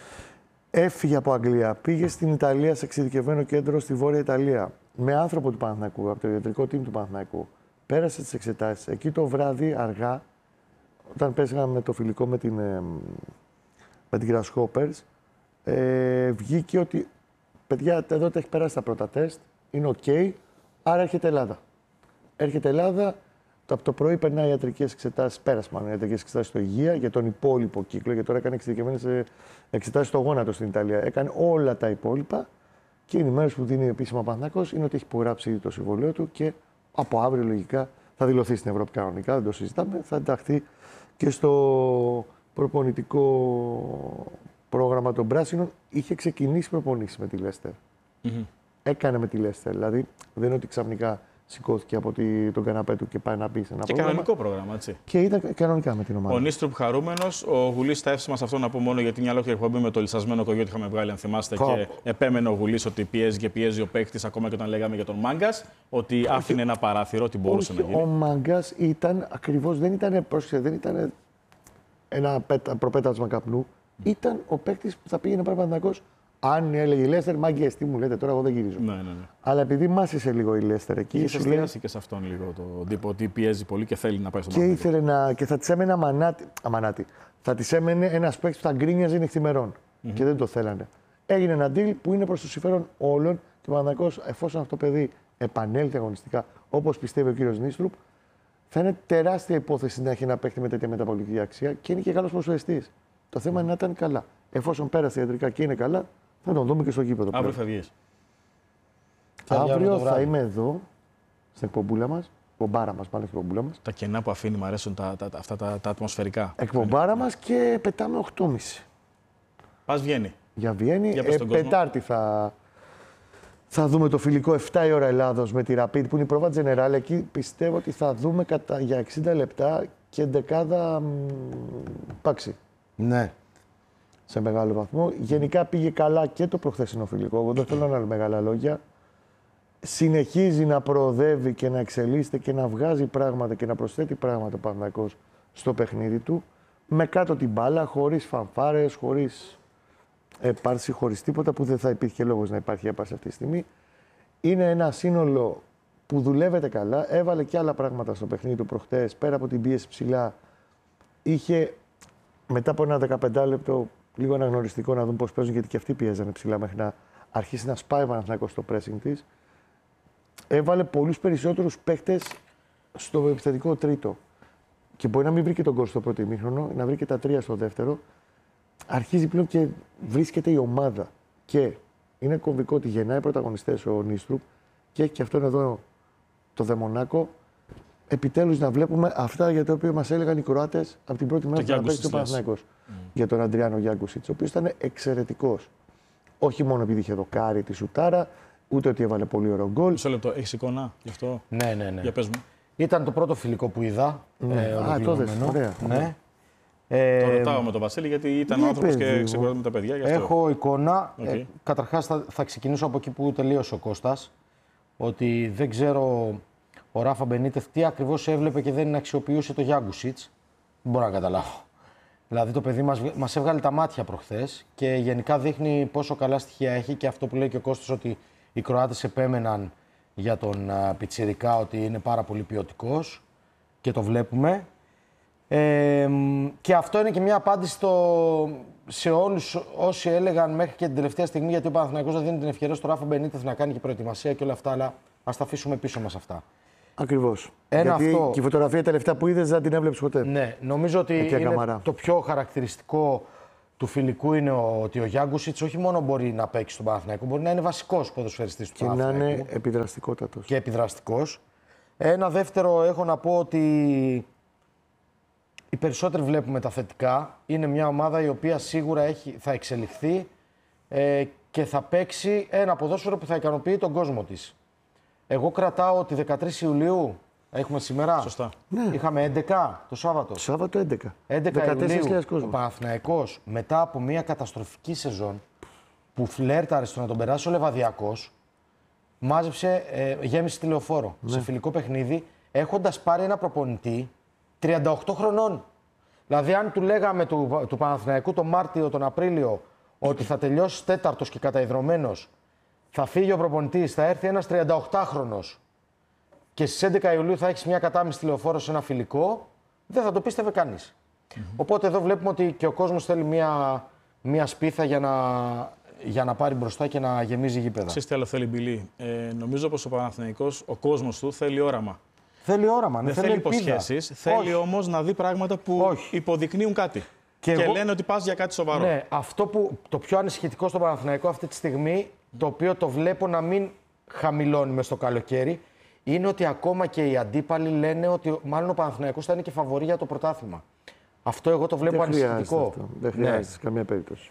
έφυγε από Αγγλία, πήγε στην Ιταλία σε εξειδικευμένο κέντρο στη Βόρεια Ιταλία με άνθρωπο του Παναθηναϊκού, από το ιατρικό team του Παναθηναϊκού. Πέρασε τις εξετάσεις. Εκεί το βράδυ, αργά, όταν πέσαμε το φιλικό με την, ε, με την Grasshoppers, ε, βγήκε ότι παιδιά, εδώ τα έχει περάσει τα πρώτα τεστ, είναι οκ, άρα έρχεται Ελλάδα. Έρχεται Ελλάδα, το, από το πρωί περνάει ιατρικές εξετάσεις, πέρασε μάλλον ιατρικές εξετάσεις στο Υγεία για τον υπόλοιπο κύκλο, γιατί τώρα έκανε εξειδικευμένες εξετάσεις στο γόνατο στην Ιταλία. Έκανε όλα τα υπόλοιπα και η ενημέρωση που δίνει επίσημα ο Παναθηναϊκός είναι ότι έχει υπογράψει το συμβολέο του και από αύριο λογικά θα δηλωθεί στην Ευρώπη κανονικά, δεν το συζητάμε, θα ενταχθεί και στο προπονητικό πρόγραμμα των Πράσινων. Είχε ξεκινήσει προπονήσεις με τη Λέστερ. Mm-hmm. Έκανε με τη Λέστερ. Δηλαδή δεν είναι ότι ξαφνικά σηκώθηκε από τη, τον καναπέ του και πάει να μπει σε ένα Και πρόγραμμα. κανονικό πρόγραμμα, έτσι. Και ήταν κανονικά με την ομάδα. Ο Νίστρουπ χαρούμενος, ο Γουλής στα εύσημα σε αυτό να πω μόνο γιατί μια ολόκληρη εκπομπή με το λυσασμένο κογιό ότι είχαμε βγάλει, αν θυμάστε. Φα... Και επέμενε ο Γουλής ότι πιέζει και πιέζει ο παίκτης, ακόμα και όταν λέγαμε για τον Μάγκας, ότι άφηνε ένα παράθυρο, ότι μπορούσε Όχι, να γίνει. ο Μάγκας ήταν ακριβώς, δεν ήταν, πρόσεξε, δεν ήταν ένα πέτα, προπέτασμα καπνού. Mm. Ήταν ο παίκτης που θα πήγαινε πάρα Παναθηναϊκός. Αν έλεγε η Λέστερ, μάγκες, τι μου λέτε τώρα, εγώ δεν γυρίζω. Ναι, ναι, ναι. Αλλά επειδή μάσησε λίγο η Λέστερ εκεί. Είχε σου λέει... εστιάσει και σε αυτόν λίγο το τύπο ότι πιέζει πολύ και θέλει να πάει στον Και Παναθηναϊκό. ήθελε να. Και θα τη έμενε αμανάτη. αμανάτη. Θα τη έμενε ένα παίκτη που θα γκρίνιαζε νυχθημερών. Mm-hmm. Και δεν το θέλανε. Έγινε ένα deal που είναι προς το συμφέρον όλων και ο Παναθηναϊκός, εφόσον αυτό το παιδί επανέλθει αγωνιστικά, όπως πιστεύει ο κύριος Νίστρουπ, θα είναι τεράστια υπόθεση να έχει ένα παίκτη με τέτοια μεταπολιτική αξία και είναι και καλός προσφαιριστής. Το θέμα είναι να ήταν καλά. Εφόσον πέρασε ιατρικά και είναι καλά, θα τον δούμε και στο γήπεδο. Αύριο θα βγεις. Αύριο θα είμαι εδώ, στην εκπομπούλα μας. Εκπομπάρα μας, μάλλον στην εκπομπούλα μας. Τα κενά που αφήνει, μου αρέσουν τα, τα, τα, αυτά τα, τα ατμοσφαιρικά. Εκπομπάρα μας και πετάμε οκτώ και μισή. Πας βγαίνει. Για Βιέννη. Για πες ε, στον κόσμο. Πετάρτη θα, θα δούμε το φιλικό επτά η ώρα Ελλάδος με τη Rapid που είναι η πρόβα General. Εκεί πιστεύω ότι θα δούμε κατά, για εξήντα λεπτά και δεκάδα πάξη. Ναι. Σε μεγάλο βαθμό. Γενικά πήγε καλά και το προχθέσινο φιλικό. Εγώ δεν θέλω να λέω μεγάλα λόγια. Συνεχίζει να προοδεύει και να εξελίσσεται και να βγάζει πράγματα και να προσθέτει πράγματα ο Παναθηναϊκός στο παιχνίδι του. Με κάτω την μπάλα, χωρίς φανφάρες, χωρίς έπαρση, χωρίς τίποτα που δεν θα υπήρχε λόγος να υπάρχει έπαρση αυτή τη στιγμή. Είναι ένα σύνολο που δουλεύεται καλά. Έβαλε και άλλα πράγματα στο παιχνίδι του προχτές, πέρα από την πίεση ψηλά. Είχε μετά από ένα δεκαπέντε λεπτό λίγο αναγνωριστικό να δουν πώς παίζουν, γιατί και αυτοί πιέζανε ψηλά μέχρι να αρχίσει να σπάει ο Παναθηναϊκός στο pressing της. Έβαλε πολλούς περισσότερους παίχτες στο επιθετικό τρίτο. Και μπορεί να μην βρήκε τον γκολ στο πρώτο ημίχρονο, να βρήκε τα τρία στο δεύτερο. Αρχίζει πλέον και βρίσκεται η ομάδα. Και είναι κομβικό ότι γεννάει πρωταγωνιστές ο Νίστρουπ και έχει και αυτόν εδώ το δαιμονάκο. Επιτέλους να βλέπουμε αυτά για τα οποία μας έλεγαν οι Κροάτες από την πρώτη μέρα που θα παίξει το Παναθηναϊκός. Mm. Για τον Αντριάνο Γιάνκουσιτς, ο οποίος ήταν εξαιρετικός. Όχι μόνο επειδή είχε δοκάρει τη σουτάρα, ούτε ότι έβαλε πολύ ωραίο γκολ. Μισό λεπτό, έχεις εικόνα γι' αυτό. Ναι, ναι, ναι. Για πες μου. Ήταν το πρώτο φιλικό που είδα. Ναι. Ε, Α, το δες, ωραία. Ναι. Το Ε, ρωτάω με τον Βασίλη γιατί ήταν ναι, ο άνθρωπος παιδί και μου. ξεκουράζουμε τα παιδιά. Γι' αυτό. έχω εικόνα. Οκ. Ε, καταρχάς θα, θα ξεκινήσω από εκεί που τελείωσε ο Κώστας. Ότι δεν ξέρω ο Ράφα Μπενίτεθ τι ακριβώς έβλεπε και δεν αξιοποιούσε το Γιάνκουσιτς. Δεν μπορώ να καταλάβω. Δηλαδή το παιδί μας, μας έβγαλε τα μάτια προχθές και γενικά δείχνει πόσο καλά στοιχεία έχει και αυτό που λέει και ο Κώστας ότι οι Κροάτες επέμεναν για τον α, πιτσιρικά ότι είναι πάρα πολύ ποιοτικός και το βλέπουμε. Ε, και αυτό είναι και μια απάντηση στο, σε όλους όσοι έλεγαν μέχρι και την τελευταία στιγμή γιατί ο Παναθηναϊκός δεν δίνει την ευκαιρία στο Ράφα Μπενίτεθ να κάνει και προετοιμασία και όλα αυτά, αλλά ας τα αφήσουμε πίσω μας αυτά. Ακριβώς. Ένα Γιατί αυτό. και η φωτογραφία τελευταία που είδες δεν την έβλεψες ποτέ. Ναι, νομίζω ότι Εκεί είναι Καμαρά. το πιο χαρακτηριστικό του του φιλικού είναι ο, ότι ο Γιάνγκουσιτς όχι μόνο μπορεί να παίξει στον Παναθηναϊκό, μπορεί να είναι βασικός ποδοσφαιριστής του Και να Παναθηναϊκού. είναι επιδραστικότατος. Και επιδραστικός. Ένα δεύτερο έχω να πω ότι οι περισσότεροι βλέπουμε τα θετικά. Είναι μια ομάδα η οποία σίγουρα έχει, θα εξελιχθεί ε, και θα παίξει ένα ποδόσφαιρο που θα ικανοποιεί τον κόσμο της. Εγώ κρατάω ότι δεκατρείς Ιουλίου, έχουμε σήμερα, Σωστά. είχαμε έντεκα το Σάββατο. Το Σάββατο έντεκα. έντεκα δεκατέσσερις χιλιάδες Ιουλίου, ο κόσμο. Παναθηναϊκός μετά από μια καταστροφική σεζόν που φλέρταρε στο να τον περάσει ο Λεβαδιακός, μάζεψε, ε, γέμισε τηλεοφόρο σε φιλικό παιχνίδι, έχοντας πάρει ένα προπονητή τριάντα οκτώ χρονών. Δηλαδή, αν του λέγαμε του, του Παναθηναϊκού τον Μάρτιο, τον Απρίλιο, ότι θα τελειώσει τέταρτος και καταϊδρωμένος, θα φύγει ο προπονητής, θα έρθει ένας τριανταοκτάχρονος και στις έντεκα Ιουλίου θα έχεις μια κατάμιση τηλεοφόρο σε ένα φιλικό, δεν θα το πίστευε κανείς. Mm-hmm. Οπότε εδώ βλέπουμε ότι και ο κόσμος θέλει μια, μια σπίθα για να, για να πάρει μπροστά και να γεμίζει γήπεδα. Ξέρεις τι άλλο θέλει, Μπιλί. Ε, νομίζω πως ο Παναθηναϊκός, ο κόσμος του θέλει όραμα. Θέλει όραμα, Δεν θέλει θέλει ελπίδα. υποσχέσεις, θέλει όμως να δει πράγματα που Όχι. υποδεικνύουν κάτι. Και Και, εγώ- λένε ότι πας για κάτι σοβαρό. Ναι, αυτό που το πιο ανησυχητικό στο Παναθηναϊκό αυτή τη στιγμή, το οποίο το βλέπω να μην χαμηλώνει μες στο καλοκαίρι, είναι ότι ακόμα και οι αντίπαλοι λένε ότι μάλλον ο Παναθηναϊκός θα είναι και φαβορί για το πρωτάθλημα. Αυτό εγώ το βλέπω Δεν χρειάζεται ανησυχητικό. αυτό. Δεν Ναι. χρειάζεται σε καμία περίπτωση.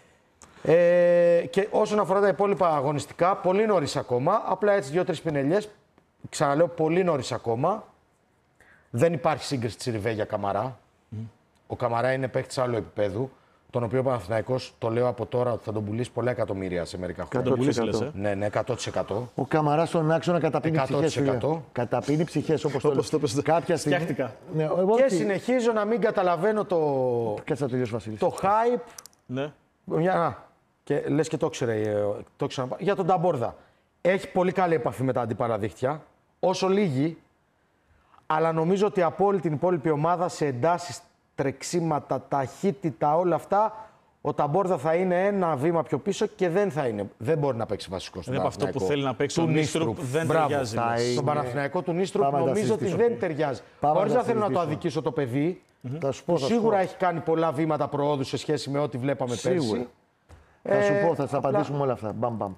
Ε, και όσον αφορά τα υπόλοιπα αγωνιστικά, πολύ νωρίς ακόμα. Απλά έτσι δύο-τρεις πινελιές. Ξαναλέω, πολύ νωρίς ακόμα. Δεν υπάρχει σύγκριση Τσιριβέ για Καμαρά. Mm. Ο Καμαρά είναι παίκτης άλλου επίπεδου, τον οποίο ο Παναθηναϊκός, το λέω από τώρα, ότι θα τον πουλήσει πολλά εκατομμύρια σε μερικά Θα χρόνια. τον πουλήσει, εκατό λες, ε. Ναι, ναι, εκατό τοις εκατό. Ο Καμαράς στον άξονα καταπίνει εκατό τοις ψυχές. εκατό. φίλε. Καταπίνει ψυχές, όπως το Όπως το λες. πες. Κάποια στιγμή. Φτιάχτηκα. Ναι, εγώ Και τι- συνεχίζω να μην καταλαβαίνω το, Κάτσε να τελειώσει, Βασίλης. το hype. Ναι. Μια, να, και λες και το ήξερε, ε, το ήξερα, για τον Ταμπόρδα. Έχει πολύ καλή επαφή με τα αντίπαλα δίχτυα, όσο λίγη, αλλά νομίζω ότι από όλη την υπόλοιπη ομάδα σε εντάσεις, τρεξίματα, ταχύτητα, όλα αυτά, ο Ταμπόρδα θα είναι ένα βήμα πιο πίσω και δεν θα είναι. Δεν μπορεί να παίξει βασικό στον Δεν από αυτό που Παναθηναϊκό. θέλει να παίξει ο Του Νίστρουπ δεν Μπράβο. ταιριάζει. Θα λες. είναι- Στον Παναθηναϊκό του Νίστρουπ Πάμε να τα νομίζω ότι συζητήσουμε. δεν ταιριάζει. Πάμε Χωρίς να να τα θέλω να το συζητήσουμε. αδικήσω το παιδί, Θα σου πω, που θα σου σίγουρα πω. έχει κάνει πολλά βήματα προόδου σε σχέση με ό,τι βλέπαμε Σίγουρα. πέρσι. Θα σου Ε, πω, θα σα απλά- απαντήσουμε όλα αυτά. Μπαμ, μπαμ.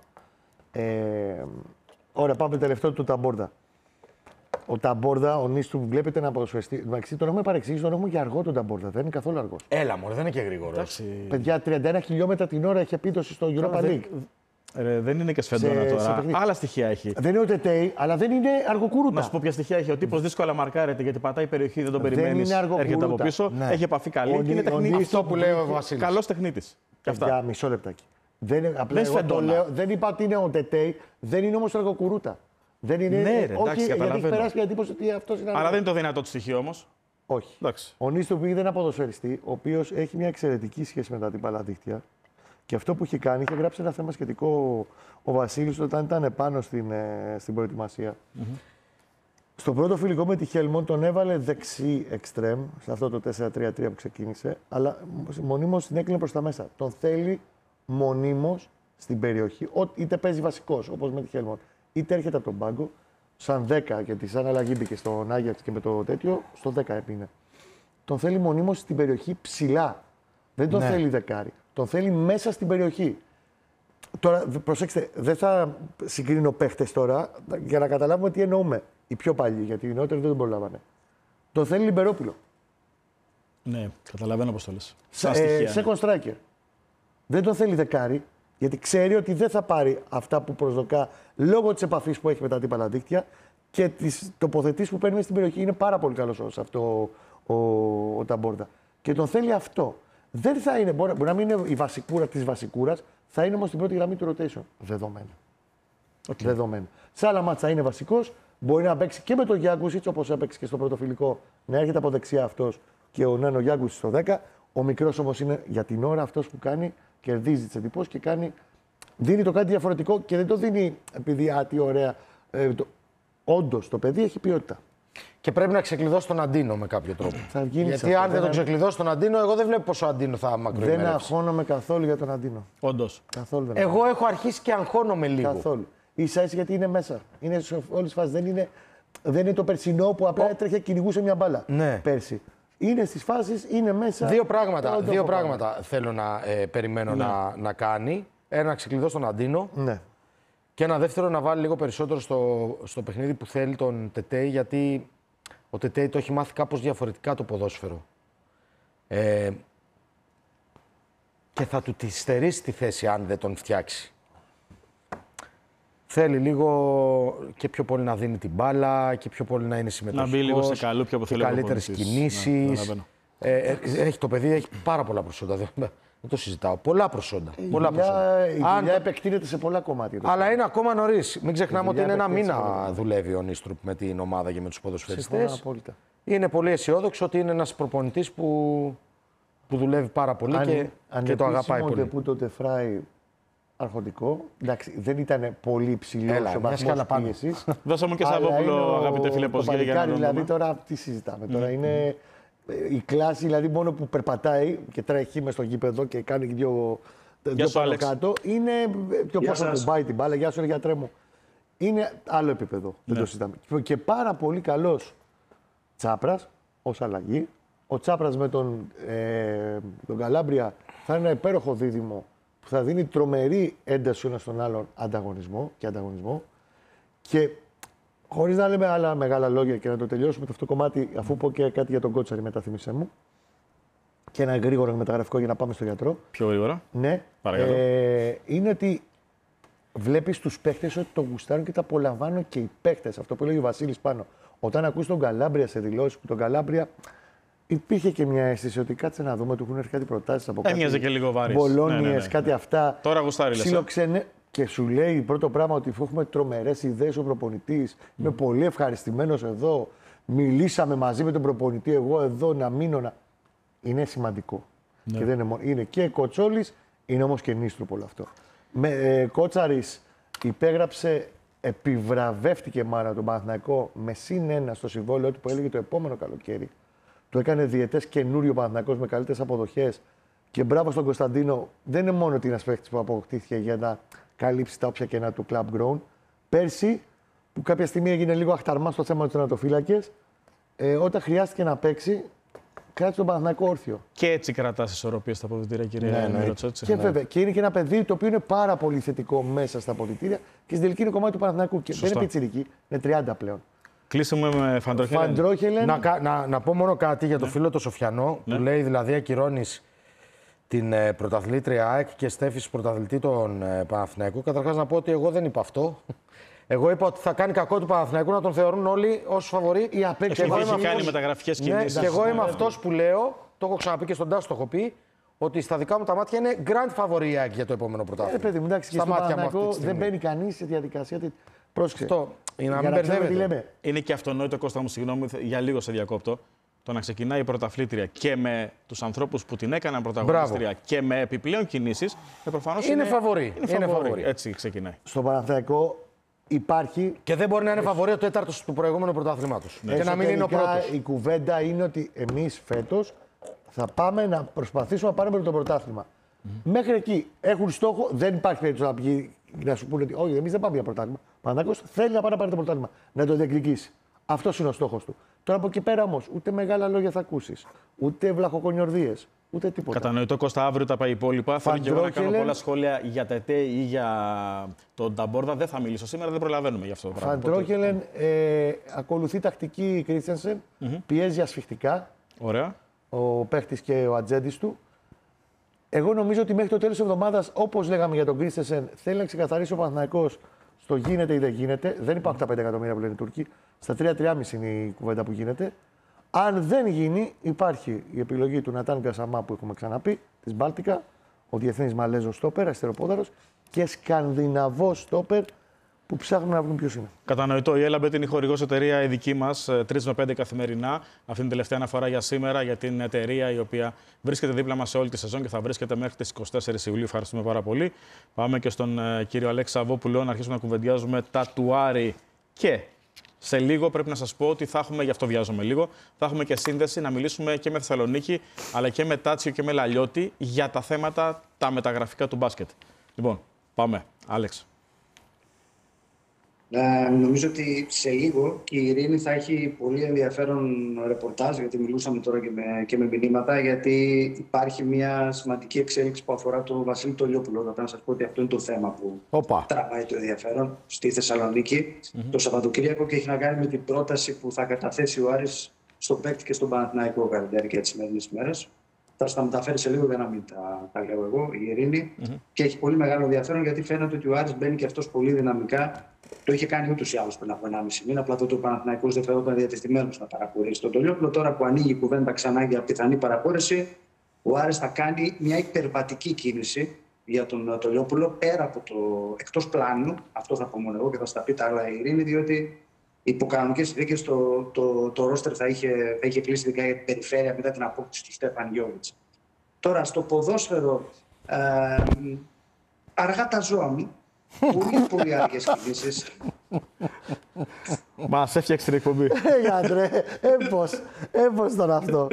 Ε, ωραία, πάμε τελευταίο του Ταμπόρδα. Ο Ταμπόρδα, ο Νίστρουπ, βλέπετε να ποδοσφαιριστεί. Εντάξει, τον έχουμε παρεξηγήσει, τον έχουμε για αργό τον Ταμπόρδα. Δεν είναι καθόλου αργό. Έλα, μωρέ, δεν είναι και γρήγορο. Εντάξει. Παιδιά, τριάντα ένα χιλιόμετρα την ώρα έχει επίδοση στο Europa δεν- League. Ρε, δεν είναι και σφεντόνα Σε- σε τώρα. παιχνίδι. Άλλα στοιχεία έχει. Δεν είναι ο Τετέι, αλλά δεν είναι αργοκουρούτα. Να σου πω ποια στοιχεία έχει. Ο τύπο δύσκολα μαρκάρεται γιατί πατάει περιοχή, δεν τον Δεν περιμένει. είναι αργοκουρούτα. Έρχεται από πίσω, Ναι. έχει επαφή καλή Ο και είναι Νι- ο τεχνίτη. Νίστρουπ Αυτό που λέει ο Βασίλης. Καλό τεχνίτη. Και αυτά. Για μισό λεπτάκι. Δεν, είναι, απλά Δεν εγώ το σφεντόνα. λέω, δεν είπα ότι είναι ο Τετέι, δεν είναι όμω αργοκουρούτα. Δεν είναι. Ναι, ρε, όχι, εντάξει, γιατί έχει καταλαβαίνω. περάσει και εντύπωση ότι αυτό είναι Αλλά αργός. δεν είναι το δυνατό του στοιχείο όμω. Όχι. Εντάξει. Ο Νίστρουπ είναι ένα ποδοσφαιριστή, ο οποίο έχει μια εξαιρετική σχέση με τα αντίπαλα δίχτυα. Και αυτό που έχει κάνει, είχε γράψει ένα θέμα σχετικό ο Βασίλης όταν ήταν επάνω στην, ε, στην προετοιμασία. Στο πρώτο φιλικό με τη Χέλμον τον έβαλε δεξί εξτρέμ, σε αυτό το τέσσερα τρία τρία που ξεκίνησε, αλλά μονίμως την έκλεινε προς τα μέσα. Τον θέλει μονίμως στην περιοχή, ό, είτε παίζει βασικός, όπως με τη Χέλμον, είτε έρχεται από τον πάγκο, σαν δέκα, γιατί σαν αλλαγή μπήκε στον Άγιαξ και με το τέτοιο, στο δέκα έπινε. Τον θέλει μονίμως στην περιοχή ψηλά. Δεν τον Ναι. θέλει δεκάρι. Τον θέλει μέσα στην περιοχή. Τώρα, προσέξτε, δεν θα συγκρίνω παίχτες τώρα για να καταλάβουμε τι εννοούμε. Οι πιο παλιοί, γιατί οι νεότεροι δεν τον προλάβανε. Τον θέλει Λιμπερόπουλο. Ναι, καταλαβαίνω πώ το λε. Σαν Ε, στοιχεία. ναι. second striker. Δεν τον θέλει δεκάρι, γιατί ξέρει ότι δεν θα πάρει αυτά που προσδοκά λόγω τη επαφή που έχει με τα αντίπαλα δίκτυα και τι τοποθετήσει που παίρνει μες στην περιοχή. Είναι πάρα πολύ καλό σε αυτό ο, ο, ο Ταμπόρδα. Και τον θέλει αυτό. Δεν θα είναι, μπορεί, μπορεί να μην είναι η βασικούρα τη βασικούρα, θα είναι όμω στην πρώτη γραμμή του rotation. Δεδομένο. Okay. Δεδομένο. Σε άλλα μάτσα είναι βασικό. Μπορεί να παίξει και με τον Γιάνγκουσιτ, όπω έπαιξε και στο πρώτο φιλικό, να έρχεται από δεξιά αυτό και ο Νάνο Γιάνγκουσιτ στο δέκα. Ο μικρό όμω είναι για την ώρα αυτό που κάνει, κερδίζει τι εντυπώσει και κάνει. Δίνει το κάτι διαφορετικό και δεν το δίνει επειδή α, τι ωραία. Ε, το... Όντω το παιδί έχει ποιότητα. Και πρέπει να ξεκλειδώσει τον Αντίνο με κάποιο τρόπο. Θα γίνει σε Γιατί αυτό. αν δεν τον Δεν- ξεκλειδώσει τον Αντίνο, εγώ δεν βλέπω πόσο Αντίνο θα Δεν μακροημερέψει. αγχώνομαι καθόλου για τον Αντίνο. Όντω. Καθόλου δεν Εγώ έχω αρχίσει και αγχώνομαι λίγο. Καθόλου. Ίσα ίσα γιατί είναι μέσα. Είναι σε όλε τι φάσει. Δεν είναι, δεν είναι το περσινό που απλά έτρεχε και κυνηγούσε μια μπάλα. Ναι. Πέρσι. είναι στις φάσεις, είναι μέσα. Δύο πράγματα, Τώρα το δύο έχω πάρει. πράγματα θέλω να ε, περιμένω να, να κάνει. Ένα, να ξεκλειδώσει τον Αντίνο. Ναι. Και ένα δεύτερο, να βάλει λίγο περισσότερο στο, στο παιχνίδι που θέλει τον Τετέι, γιατί ο Τετέι το έχει μάθει κάπως διαφορετικά το ποδόσφαιρο. Ε, και θα του τη στερήσει τη θέση αν δεν τον φτιάξει. Θέλει λίγο και πιο πολύ να δίνει την μπάλα και πιο πολύ να είναι συμμετοχικός. Να μπει λίγο σε καλούπια που και θέλει ο καλύτερες προπονητής. κινήσεις. Ναι, ναι, ε, ε, έχει, το παιδί έχει πάρα πολλά προσόντα. Δεν, δεν το συζητάω. Πολλά προσόντα. Η Πολλά δουλειά, προσόντα. η Αν δουλειά το- επεκτείνεται σε πολλά κομμάτια. Αλλά είναι ακόμα νωρί. Μην ξεχνάμε ότι δουλειά είναι ένα επεκτείνεται σε μήνα πολλά. δουλεύει ο Νίστρουπ με την ομάδα και με του Συμφωνώ ποδοσφαιριστές. απόλυτα. Είναι πολύ αισιόδοξο ότι είναι ένα προπονητή που, που δουλεύει πάρα πολύ και, και το αγαπάει πολύ. που το τεφράει αρχοντικό. Εντάξει, δεν ήταν πολύ ψηλό Έλα, ο μια βαθμός σκάλα πάνω. πίεσης. Δώσε μου και Αλλά είναι Σαββόπουλο, ο- αγαπητέ φίλε, το πως για να παλικάρι, το δηλαδή δούμε. τώρα τι συζητάμε. Τώρα είναι ε, η κλάση, δηλαδή μόνο που περπατάει και τρέχει μες στο γήπεδο και κάνει δύο, δύο σου, πάνω Άλεξ. κάτω. Είναι ε, πιο Γεια πόσο σας. κουμπάει την μπάλα. Γεια σου, ρε γιατρέ μου. Είναι άλλο επίπεδο. Δεν Ναι. το συζητάμε. Και πάρα πολύ καλός Τσάπρας ως αλλαγή. Ο Τσάπρας με τον, ε, τον Καλάμπρια θα είναι ένα υπέροχο δίδυμο που θα δίνει τρομερή ένταση ο ένας στον άλλον ανταγωνισμό και ανταγωνισμό. Και χωρίς να λέμε άλλα μεγάλα λόγια και να το τελειώσουμε το αυτό το κομμάτι, αφού πω και κάτι για τον Κότσαρη, μετά θύμισέ μου. Και ένα γρήγορο μεταγραφικό για να πάμε στο γιατρό. Πιο γρήγορα. Ναι. Παρακαλώ. Ε, είναι ότι βλέπεις τους παίχτες ότι το γουστάρουν και το απολαμβάνουν και οι παίχτες. Αυτό που έλεγε ο Βασίλης πάνω. Όταν ακούς τον Καλάμπρια σε δηλώσεις που τον Καλάμπρια υπήρχε και μια αίσθηση ότι κάτσε να δούμε, του έχουν έρθει κάτι προτάσεις από κάτι. Έμοιαζε και λίγο βαρύς. Μπολόνιες, Ναι, ναι, ναι, κάτι ναι. αυτά. Τώρα γουστάρει, λες, ε. Ψιλοξενε... Και σου λέει πρώτο πράγμα ότι έχουμε τρομερές ιδέες ο προπονητής. Είμαι πολύ ευχαριστημένος εδώ. Μιλήσαμε μαζί με τον προπονητή. Εγώ εδώ να μείνω. Να... Είναι σημαντικό. Και δεν είναι, μόνο... είναι και Κοτσόλης, είναι όμως και Νίστρουπ όλο αυτό. Με, ε, Κότσαρης υπέγραψε, επιβραβεύτηκε μάνα τον Παναθηναϊκό με συν ένα στο συμβόλαιο του που έλεγε το επόμενο καλοκαίρι. Του έκανε διαιτές καινούριο Παναθηναϊκός με καλύτερες αποδοχές. Και μπράβο στον Κωνσταντίνο, δεν είναι μόνο ότι είναι ένας παίκτης που αποκτήθηκε για να καλύψει τα όποια κενά του Club Grown. Πέρσι, που κάποια στιγμή έγινε λίγο αχταρμά στο θέμα του τερματοφύλακες, ε, όταν χρειάστηκε να παίξει, κράτησε τον Παναθηναϊκό όρθιο. Και έτσι κρατά ισορροπία στα αποδυτήρια, κύριε Ναι, ναι. Μυροτσότση. Και βέβαια, και είναι και ένα παιδί το οποίο είναι πάρα πολύ θετικό μέσα στα αποδυτήρια και στην τελική είναι κομμάτι του Παναθηναϊκού. Και δεν Σωστά. είναι πιτσιρική, είναι τριάντα πλέον. Κλείσουμε με Φαντρόχελεν. Φαντρόχελεν. Να, κα- να, να πω μόνο κάτι για το φίλο το Σοφιανό, που λέει δηλαδή ακυρώνεις την ε, πρωταθλήτρια ΑΕΚ και στέφεις πρωταθλητή τον ε, Παναθηναϊκού. Καταρχάς να πω ότι εγώ δεν είπα αυτό. Εγώ είπα ότι θα κάνει κακό του Παναθηναϊκού να τον θεωρούν όλοι ως φαβορί. Η απέξω Και εγώ Έχει είμαι κάνει αυτός- μεταγραφικές Ναι, κινήσεις. και εγώ είμαι Ναι. αυτός που λέω, το έχω ξαναπεί και στον Τάσο, το έχω πει, ότι στα δικά μου τα μάτια είναι grand favori η ΑΕΚ για το επόμενο Ε, πρωτάθλημα. παιδί μου, εντάξει, και Στα στο μάτια μου αυτή Παναθηναϊκό τη δεν στιγμή. μπαίνει κανεί σε διαδικασία. τε- Πρόσεξε. Αυτό, για να Για μην να ξέρουμε τι μπερδεύετε. λέμε. Είναι και αυτονόητο, Κώστα μου, συγγνώμη, για λίγο σε διακόπτω. Το να ξεκινάει η πρωταθλήτρια και με τους ανθρώπους που την έκαναν πρωταγωνίστρια και με επιπλέον κινήσεις, ε, προφανώς Είναι φαβορί. Είναι Είναι φαβορί. φαβορί. Έτσι ξεκινάει. Στο Παναθηναϊκό υπάρχει. Και δεν μπορεί να είναι φαβορί ο τέταρτο του προηγούμενου πρωταθλήματο. Και να μην είναι ο εσωτερικά πρώτο. Η κουβέντα είναι ότι εμείς φέτος θα πάμε να προσπαθήσουμε να πάρουμε το πρωτάθλημα. Μέχρι εκεί έχουν στόχο, δεν υπάρχει περίπτωση να, πηγεί, να σου πούνε ότι όχι, εμείς δεν πάμε για πρωτάθλημα. Ο Παναθηναϊκός θέλει να πάει να πάρει το πρωτάθλημα, να το διεκδικήσει. Αυτό είναι ο στόχος του. Τώρα από εκεί πέρα όμως, ούτε μεγάλα λόγια θα ακούσεις, ούτε βλαχοκονιορδίες, ούτε τίποτα. Κατανοητό, Κώστα, αύριο τα πάει υπόλοιπα. Θέλω και εγώ να κάνω Φαντρόχελεν. πολλά σχόλια για Τετέ ή για τον Νταμπόρδα. Δεν θα μιλήσω σήμερα, δεν προλαβαίνουμε γι' αυτό το πράγμα. Φαντρόχελεν ε, ακολουθεί τακτική Κρίστιανσεν, πιέζει ασφιχτικά Ωραία. ο παίχτης και ο ατζέντης του. Εγώ νομίζω ότι μέχρι το τέλος της εβδομάδας, όπως λέγαμε για τον Κρίστιανσεν, θέλει να ξεκαθαρίσει ο Παναθηναϊκός στο γίνεται ή δεν γίνεται. Δεν υπάρχουν τα πέντε εκατομμύρια που λένε οι Τούρκοι. Στα τρία με τρία κόμμα πέντε είναι η κουβέντα που γίνεται. Αν δεν γίνει, υπάρχει η επιλογή του Νατάν Γκασαμά που έχουμε ξαναπεί, της Μπάλτικα, ο διεθνής Μαλέζος στόπερ, αριστεροπόδαρος και Σκανδιναβός στόπερ που ψάχνουμε να βρούμε ποιος είναι. Κατανοητό. Η Έλαμπετ είναι η χορηγός εταιρεία η δική μας, τρεις με πέντε καθημερινά. Αυτή είναι η τελευταία αναφορά για σήμερα για την εταιρεία η οποία βρίσκεται δίπλα μας σε όλη τη σεζόν και θα βρίσκεται μέχρι τις είκοσι τέσσερις Ιουλίου. Ευχαριστούμε πάρα πολύ. Πάμε και στον ε, κύριο Αλέξη Σαββόπουλο να αρχίσουμε να κουβεντιάζουμε τατουάρι. Και σε λίγο πρέπει να σας πω ότι θα έχουμε, γι' αυτό βιάζομαι λίγο, θα έχουμε και σύνδεση να μιλήσουμε και με Θεσσαλονίκη αλλά και με Τάτσιο και με Λαλιώτη για τα θέματα τα μεταγραφικά του μπάσκετ. Λοιπόν, πάμε. Άλεξ. Ε, νομίζω ότι σε λίγο και η Ειρήνη θα έχει πολύ ενδιαφέρον ρεπορτάζ, γιατί μιλούσαμε τώρα και με, και με μηνύματα, γιατί υπάρχει μια σημαντική εξέλιξη που αφορά τον Βασίλη Τολιόπουλο. Θα πρέπει να σας πω ότι αυτό είναι το θέμα που Οπα. τραβάει το ενδιαφέρον στη Θεσσαλονίκη mm-hmm. το Σαββατοκύριακο και έχει να κάνει με την πρόταση που θα καταθέσει ο Άρης στον παίκτη και στον Παναθηναϊκό κατά τη διάρκεια της σημερινής ημέρας. Θα στα μεταφέρει σε λίγο για να μην τα, τα λέω εγώ, η Ειρήνη. Mm-hmm. Και έχει πολύ μεγάλο ενδιαφέρον γιατί φαίνεται ότι ο Άρης μπαίνει και αυτός πολύ δυναμικά. Το είχε κάνει ούτως ή άλλως πριν από ενάμιση μήνα. Απλά τότε ο Παναθηναϊκός δεν φαινόταν διατεθειμένος να παραχωρήσει τον Τολιόπουλο. Τώρα που ανοίγει η κουβέντα ξανά για πιθανή παραχώρηση, ο Άρης θα κάνει μια υπερβατική κίνηση για τον Τολιόπουλο πέρα από το εκτός πλάνου. Αυτό θα πω μόνο εγώ και θα στα πει τα άλλα η Ειρήνη, διότι υπό κανονικές συνθήκες το, το, το ρόστερ θα είχε, θα είχε κλείσει ειδικά για την περιφέρεια μετά την απόκτηση του Στέφαν Γιώβιτς. Τώρα στο ποδόσφαιρο, ε, αργά τα ζώα μου. Πολύ πολύ άργες κινήσεις. Μας έφτιαξε την εκπομπή. Ε, γιατρέ, έπως, έπως ήταν αυτό.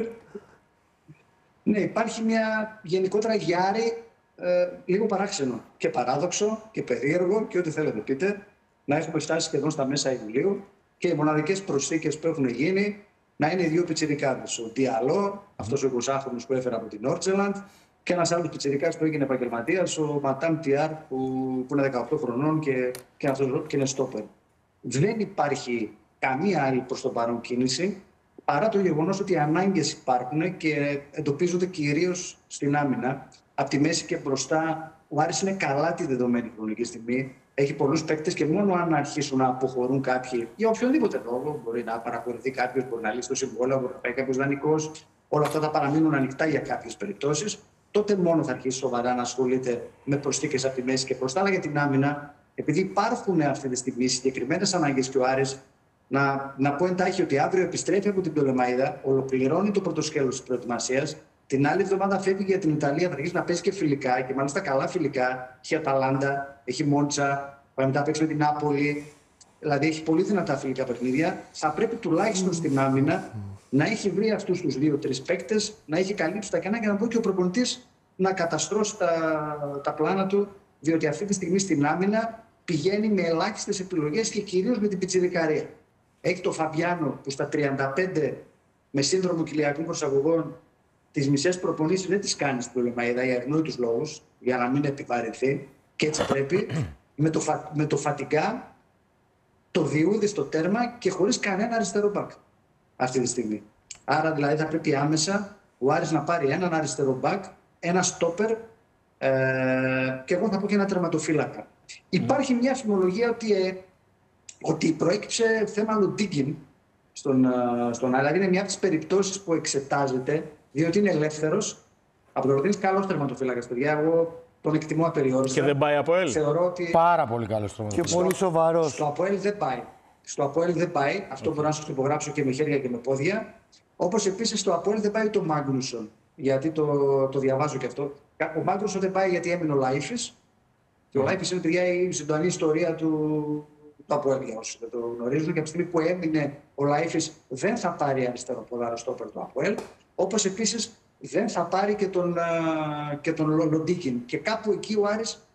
Ναι, υπάρχει μια γενικότερα για Άρη ε, λίγο παράξενο και παράδοξο και περίεργο και ό,τι θέλετε πείτε, να έχουμε φτάσει σχεδόν στα μέσα Ιουλίου και οι μοναδικές προσθήκες που έχουν γίνει να είναι οι δύο πιτσιρικάδες. Ο Διαλό, αυτός ο εικοσάχρονος που έφερε από την Νόρτσελαντ, και ένας άλλος πιτσιρικάς που έγινε επαγγελματίας, ο Ματάμ Τιάρ, που, που είναι δεκαοκτώ χρονών και, και, αυτός, και είναι στόπερ. Δεν υπάρχει καμία άλλη προς το παρόν κίνηση, παρά το γεγονός ότι οι ανάγκες υπάρχουν και εντοπίζονται κυρίως στην άμυνα. Από τη μέση και μπροστά, ο Άρης είναι καλά τη δεδομένη χρονική στιγμή. Έχει πολλούς παίκτες και μόνο αν αρχίσουν να αποχωρούν κάποιοι, για οποιονδήποτε λόγο, μπορεί να παραχωρηθεί κάποιος, μπορεί να λύσει το συμβόλαιο, μπορεί να πάει κάποιος δανεικός, όλα αυτά θα παραμείνουν ανοιχτά για κάποιες περιπτώσεις. Τότε μόνο θα αρχίσει σοβαρά να ασχολείται με προσθήκες από τη μέση και μπροστά. Αλλά για την άμυνα, επειδή υπάρχουν αυτή τη στιγμή συγκεκριμένες ανάγκες και ο Άρης, να, να πω εντάχει ότι αύριο επιστρέφει από την Πτολεμαΐδα, ολοκληρώνει το πρώτο σκέλος της προετοιμασίας. Την άλλη εβδομάδα φεύγει για την Ιταλία, θα αρχίσει να παίζει και φιλικά και μάλιστα καλά φιλικά. Έχει Αταλάντα, έχει Μόντσα, πάει μετά παίξει με την Νάπολη. Δηλαδή έχει πολύ δυνατά φιλικά παιχνίδια. Θα πρέπει τουλάχιστον στην άμυνα να έχει βρει αυτούς τους δύο-τρεις παίκτες, να έχει καλύψει τα κενά και να μπορεί και ο προπονητής να καταστρώσει τα, τα πλάνα του, διότι αυτή τη στιγμή στην άμυνα πηγαίνει με ελάχιστες επιλογές και κυρίως με την πιτσιρικαρία. Έχει το Φαμπιάνο που στα τριάντα πέντε με σύνδρομο κοιλιακών προσαγωγών τις μισές προπονήσεις δεν τις κάνει στην Πτολεμαΐδα για ευνόητους λόγους, για να μην επιβαρυνθεί και έτσι πρέπει, με το, φα, με το Φατιγκά, το Διούδη στο τέρμα και χωρίς κανένα αριστερό μπακ αυτή τη στιγμή. Άρα δηλαδή θα πρέπει άμεσα ο Άρης να πάρει έναν αριστερό μπακ, ένα στόπερ ε, και εγώ θα πω και ένα τερματοφύλακα. Mm. Υπάρχει μια φημολογία ότι, ε, ότι προέκυψε θέμα Λοντίγκιν στον, στον Άρη. Είναι μια από τις περιπτώσεις που εξετάζεται, διότι είναι ελεύθερος. Από το Ροδίνης καλός τερματοφύλακας, παιδιά. Εγώ τον εκτιμώ απεριόριστα. Και δεν πάει από ελ. Θεωρώ ότι... Πάρα πολύ καλός τερματοφύλακας. Και πολύ σοβαρός. Στο Αποέλ δεν πάει. Στο Αποέλ δεν πάει. Αυτό okay. μπορώ να σας το υπογράψω και με χέρια και με πόδια. Όπως επίσης στο Αποέλ δεν πάει το Μάγνουσον. Γιατί το, το διαβάζω και αυτό. Ο Μάγνουσον δεν πάει γιατί έμεινε ο Λάιφης. Και ο Λάιφης είναι, παιδιά, η ζωντανή ιστορία του, του Αποέλ, για όσοι δεν το γνωρίζουν. Και από τη στιγμή που έμεινε ο Λάιφης δεν θα πάρει αριστερό ποδάρο στόπερ του Αποέλ. Όπως επίσης δεν θα πάρει και τον, και τον Λοντίκιν. Και κάπου εκεί ο Άρης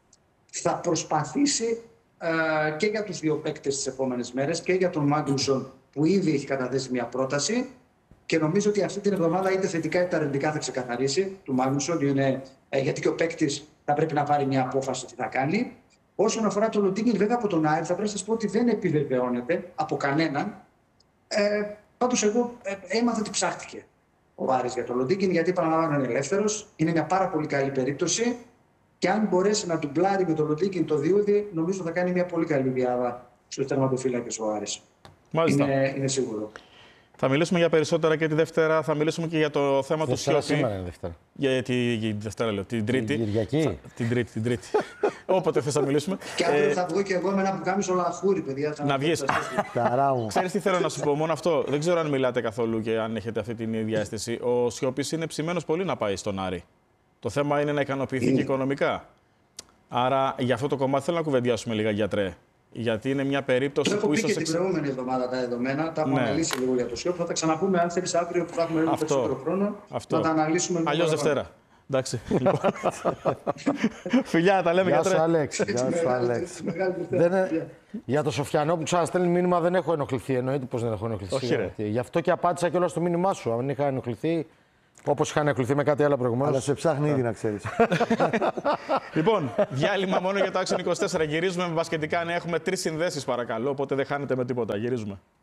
θα προσπαθήσει Uh, και για τους δύο παίκτες τις επόμενες μέρες και για τον Μάγνουσον που ήδη έχει καταθέσει μια πρόταση και νομίζω ότι αυτή την εβδομάδα είτε θετικά είτε αρνητικά θα ξεκαθαρίσει του Μάγνουσον, είναι, ε, γιατί και ο παίκτης θα πρέπει να πάρει μια απόφαση τι θα κάνει. Όσον αφορά τον Λοντίνγκιν, βέβαια από τον Άρη θα πρέπει να σας πω ότι δεν επιβεβαιώνεται από κανέναν. Ε, πάντως εγώ ε, έμαθα ότι ψάχτηκε ο Άρης για τον Λοντίνγκιν, γιατί παραλαμβάνω είναι ελεύθερος, είναι μια πάρα πολύ καλή περίπτωση. Και αν μπορέσει να ντουμπλάρει με το Λοντίκιν το Διούδη, νομίζω θα κάνει μια πολύ καλή διάδα στους τερματοφύλακες ο Άρης. Μάλιστα. Είναι, είναι σίγουρο. Θα μιλήσουμε για περισσότερα και τη Δευτέρα. Θα μιλήσουμε και για το θέμα του Σιώπη. Σήμερα είναι Δευτέρα. Για τη, για τη Δευτέρα, λέω. Την Τρίτη. Την Κυριακή. Θα, την Τρίτη, την Τρίτη. Όποτε θες να μιλήσουμε. Και αύριο ε, θα βγω και εγώ με ένα πουκάμισο λαχούρι, παιδιά. Θα να βγεις. Καρά μου. Ξέρεις τι θέλω να σου πω, μόνο αυτό. Δεν ξέρω αν μιλάτε καθόλου και αν έχετε αυτή την ίδια αίσθηση. Ο Σιώπης είναι ψημένος πολύ να πάει στον Άρη. Το θέμα είναι να ικανοποιηθεί είναι. και οικονομικά. Άρα για αυτό το κομμάτι θέλω να κουβεντιάσουμε λίγα, γιατρέ. Γιατί είναι μια περίπτωση το που έχω ίσως. πει και την προηγούμενη εβδομάδα τα δεδομένα. Τα έχουμε ναι. αναλύσει λίγο για το Σιώπη. Θα τα ξαναπούμε αν θέλεις αύριο που θα έχουμε λίγο περισσότερο χρόνο. Αυτό. Θα τα αναλύσουμε λίγο. Αλλιώς Δευτέρα. Εντάξει. Λοιπόν. Φιλιά, τα λέμε Γεια γιατρέ. σου, Αλέξη. Γεια σου, Μεγάλη- Αλέξη. μεγάλη Δεν είναι- Για το Σοφιανό που ξαναστέλνει μήνυμα δεν έχω ενοχληθεί. Εννοείται πως δεν έχω ενοχληθεί. Όχι, ρε. Γι' αυτό και απάντησα κιόλας στο μήνυμά σου. Αν είχα ενοχληθεί, όπως είχα ενοχληθεί με κάτι άλλο Αλλά προηγουμένως. σε ψάχνει ήδη να ξέρεις. Λοιπόν, διάλειμμα μόνο για το Action είκοσι τέσσερα. Γυρίζουμε με μπασκετικά νέα. Έχουμε τρεις συνδέσεις, παρακαλώ. Οπότε δεν χάνετε με τίποτα. Γυρίζουμε.